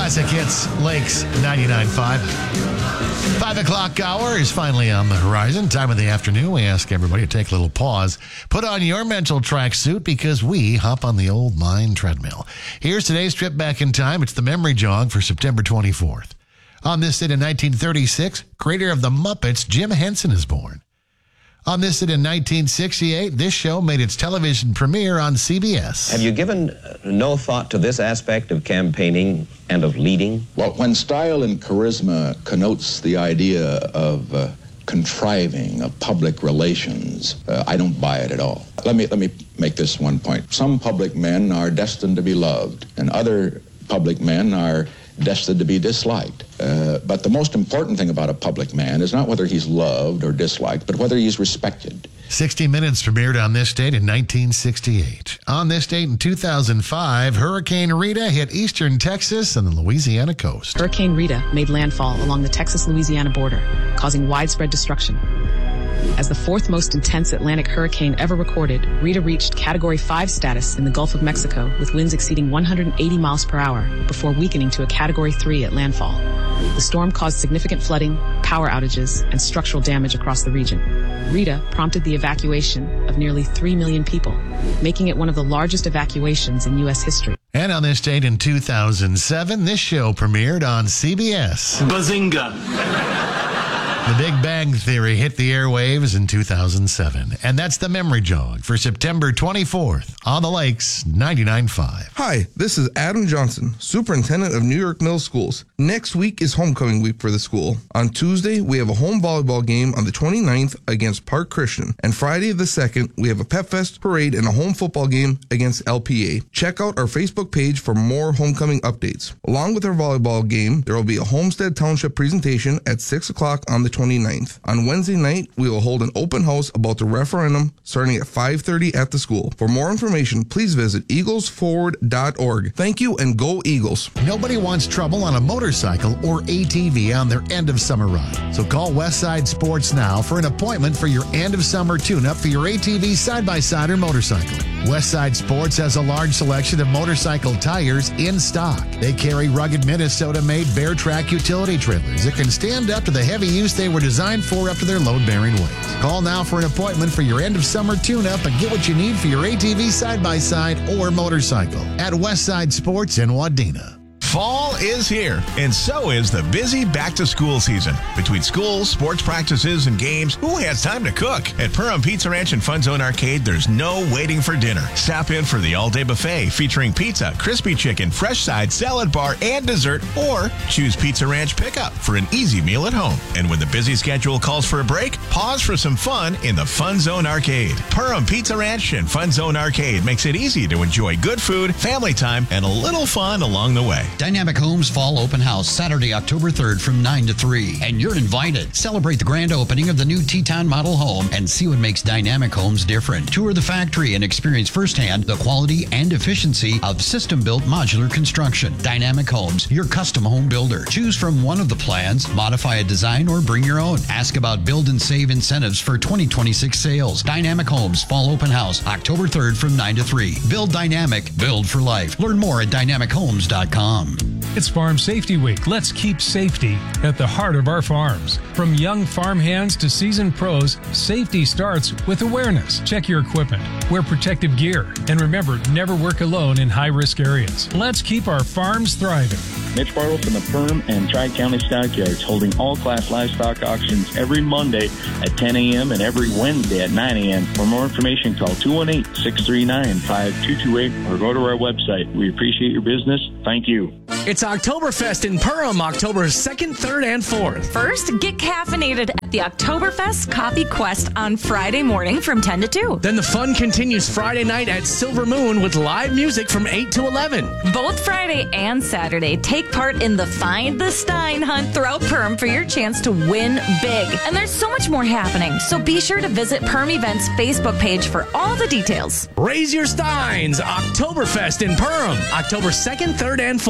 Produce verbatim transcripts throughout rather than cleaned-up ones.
Classic Hits, Lakes ninety-nine point five. Five o'clock hour is finally on the horizon. Time of the afternoon. We ask everybody to take a little pause. Put on your mental tracksuit because we hop on the old mind treadmill. Here's today's trip back in time. It's the memory jog for September twenty-fourth. On this date in nineteen thirty-six, creator of the Muppets, Jim Henson, is born. On this date in nineteen sixty-eight, this show made its television premiere on C B S. Have you given no thought to this aspect of campaigning and of leading? Well, when style and charisma connotes the idea of uh, contriving of public relations, uh, I don't buy it at all. Let me let me make this one point. Some public men are destined to be loved, and other public men are destined to be disliked. Uh, but the most important thing about a public man is not whether he's loved or disliked, but whether he's respected. sixty minutes premiered on this date in nineteen sixty-eight. On this date in two thousand five, Hurricane Rita hit eastern Texas and the Louisiana coast. Hurricane Rita made landfall along the Texas-Louisiana border, causing widespread destruction. As the fourth most intense Atlantic hurricane ever recorded, Rita reached Category five status in the Gulf of Mexico with winds exceeding one hundred eighty miles per hour before weakening to a Category three at landfall. The storm caused significant flooding, power outages, and structural damage across the region. Rita prompted the evacuation of nearly three million people, making it one of the largest evacuations in U S history. And on this date in two thousand seven, this show premiered on C B S. Bazinga! The Big Bang Theory hit the airwaves in two thousand seven. And that's the memory jog for September twenty-fourth on the Lakes ninety-nine point five. Hi, this is Adam Johnson, Superintendent of New York Middle Schools. Next week is homecoming week for the school. On Tuesday, we have a home volleyball game on the twenty-ninth against Park Christian. And Friday the second, we have a Pep Fest parade and a home football game against L P A. Check out our Facebook page for more homecoming updates. Along with our volleyball game, there will be a Homestead Township presentation at six o'clock on the twenty-ninth. On Wednesday night, we will hold an open house about the referendum starting at five thirty at the school. For more information, please visit eagles forward dot org. Thank you and go Eagles. Nobody wants trouble on a motorcycle or A T V on their end of summer ride. So call Westside Sports now for an appointment for your end of summer tune-up for your A T V, side-by-side, or motorcycle. Westside Sports has a large selection of motorcycle tires in stock. They carry rugged Minnesota-made Bear Track utility trailers that can stand up to the heavy use they were designed for up to their load-bearing weight. Call now for an appointment for your end-of-summer tune-up and get what you need for your A T V, side-by-side, or motorcycle at Westside Sports in Wadena. Fall is here, and so is the busy back-to-school season. Between schools, sports practices, and games, who has time to cook? At Perham Pizza Ranch and Fun Zone Arcade, there's no waiting for dinner. Stop in for the all-day buffet featuring pizza, crispy chicken, fresh side, salad bar, and dessert, or choose Pizza Ranch pickup for an easy meal at home. And when the busy schedule calls for a break, pause for some fun in the Fun Zone Arcade. Perham Pizza Ranch and Fun Zone Arcade makes it easy to enjoy good food, family time, and a little fun along the way. Dynamic Homes Fall Open House, Saturday, October third from nine to three. And you're invited. Celebrate the grand opening of the new Teton model home and see what makes Dynamic Homes different. Tour the factory and experience firsthand the quality and efficiency of system-built modular construction. Dynamic Homes, your custom home builder. Choose from one of the plans, modify a design, or bring your own. Ask about build and save incentives for twenty twenty-six sales. Dynamic Homes Fall Open House, October third from nine to three. Build dynamic, build for life. Learn more at dynamic homes dot com. It's Farm Safety Week. Let's keep safety at the heart of our farms. From young farm hands to seasoned pros, safety starts with awareness. Check your equipment, wear protective gear, and remember, never work alone in high-risk areas. Let's keep our farms thriving. Mitch Bartle from the Perham and Tri-County Stockyards, holding all-class livestock auctions every Monday at ten a.m. and every Wednesday at nine a.m. For more information, call two one eight, six three nine, five two two eight or go to our website. We appreciate your business. Thank you. It's Oktoberfest in Perham, October second, third, and fourth. First, get caffeinated at the Oktoberfest Coffee Quest on Friday morning from ten to two. Then the fun continues Friday night at Silver Moon with live music from eight to eleven. Both Friday and Saturday, take part in the Find the Stein hunt throughout Perham for your chance to win big. And there's so much more happening, so be sure to visit Perham Events' Facebook page for all the details. Raise your steins, Oktoberfest in Perham, October second, third, and fourth.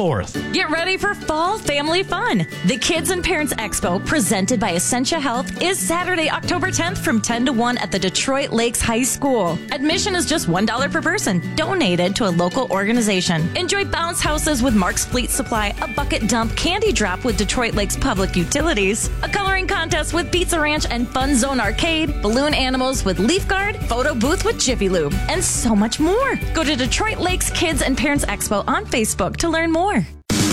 Get ready for fall family fun. The Kids and Parents Expo, presented by Essentia Health, is Saturday, October tenth from ten to one at the Detroit Lakes High School. Admission is just one dollar per person, donated to a local organization. Enjoy bounce houses with Mark's Fleet Supply, a bucket dump candy drop with Detroit Lakes Public Utilities, a coloring contest with Pizza Ranch and Fun Zone Arcade, balloon animals with Leaf Guard, photo booth with Jiffy Lube, and so much more. Go to Detroit Lakes Kids and Parents Expo on Facebook to learn more.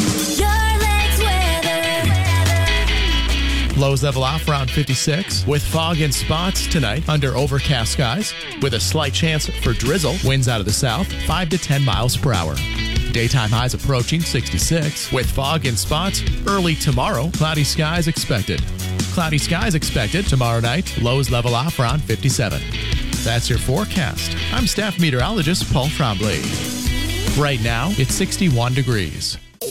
Lows level off around fifty-six with fog and spots tonight under overcast skies with a slight chance for drizzle. Winds out of the south, five to ten miles per hour. Daytime highs approaching sixty-six with fog and spots early tomorrow. Cloudy skies expected. Cloudy skies expected tomorrow night. Lows level off around fifty-seven. That's your forecast. I'm staff meteorologist Paul Trombley. Right now, it's sixty-one degrees.